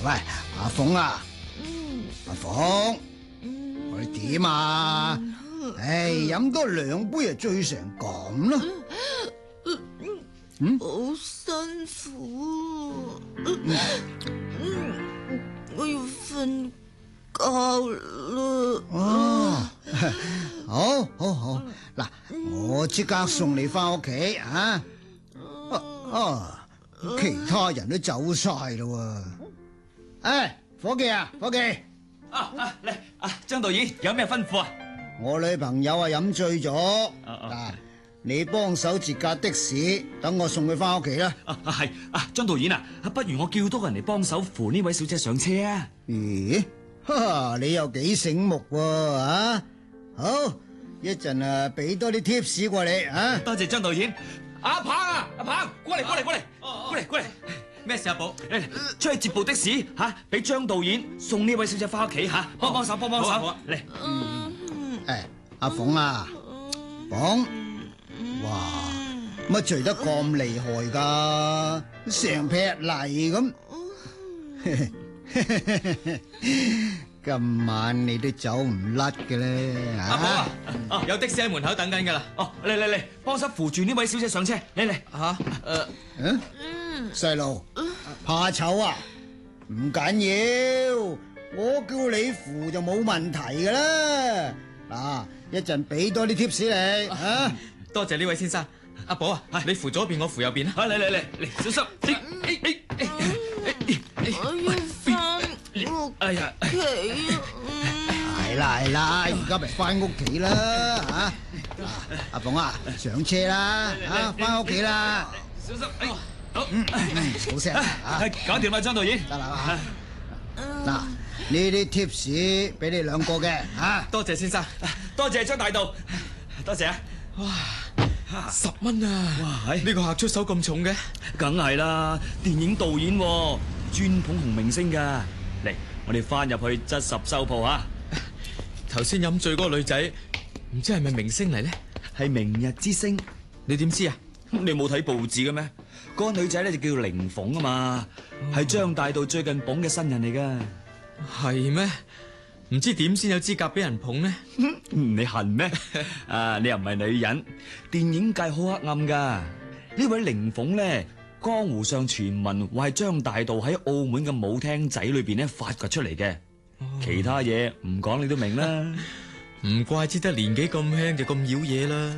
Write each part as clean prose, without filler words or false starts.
喂，阿鳳啊，阿鳳，我哋點啊？唉，飲多2杯就醉成咁啦。 好辛苦，我要瞓覺啦。 哦，好，嗱，我即刻送你翻屋企啊！其他人都走晒啦。唉，伙計啊，伙計， 嚟張導演有咩吩咐啊？ 我女朋友啊飲醉咗，你幫手截架的士，等我送佢翻屋企啦。 係張導演啊，不如我叫多個人嚟幫手扶呢位小姐上車啊？ 咦，你又幾醒目喎啊！好，一陣啊，俾多啲 tips 過你啊！ 多謝張導演。阿鵬啊，阿鵬，過嚟，咩事啊？寶，出去接部的士吓，俾張導演送呢位小姐翻屋企吓，幫手，嚟。 誒，阿鳳啊，鳳，哇，乜醉得咁厲害噶？成劈泥咁。今晚你都走唔甩嘅咧， 阿寶啊，有的士喺門口等緊噶啦。 嚟，幫手扶住呢位小姐上車，嚟。 細路，怕醜啊？唔緊要，我叫你扶就冇問題噶啦。嗱，一陣俾多啲 tips 你啊！ 多謝呢位先生。阿寶啊，你扶左邊，我扶右邊啦。 嚟，小心。 我要翻屋企啊！ 係啦，而家咪翻屋企啦吓！阿鳳啊，上車啦吓，翻屋企啦！ 小心。 好聲搞掂啦，張導演。 得啦。嗱，呢啲 tips 俾你2個嘅吓。 多謝先生， 多謝張大道，多謝啊！ 哇，10蚊啊！ 哇， 呢個客出手咁重嘅？ 梗係啦，電影導演專捧紅明星噶。嚟，我哋翻入去質拾收鋪啊！ 頭先飲醉嗰個女仔，唔知係咪明星嚟咧？ 係明日之星， 你點知啊？ 你冇睇報紙嘅咩？嗰個女仔咧就叫凌鳳啊嘛，係張大道最近捧嘅新人嚟噶。 係咩？唔知點先有資格俾人捧呢？ 你恨咩？你又唔係女人，電影界好黑暗噶。呢位凌鳳咧，江湖上傳聞話係張大道喺澳門嘅舞廳仔裏邊咧發掘出嚟嘅。其他嘢唔講你都明啦。 唔怪之得年紀咁輕就咁妖嘢啦。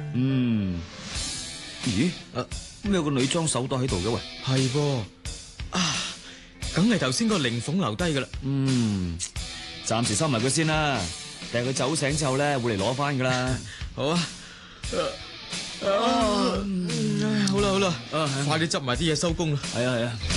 咦？咁有個女裝手袋喺度嘅喂？ 係噃，梗係頭先個凌鳳留低噶啦。 暫時收埋佢先啦，但係佢走醒之後咧會嚟攞翻噶啦。 好啊。好啦，快啲執埋啲嘢收工啦。 係啊。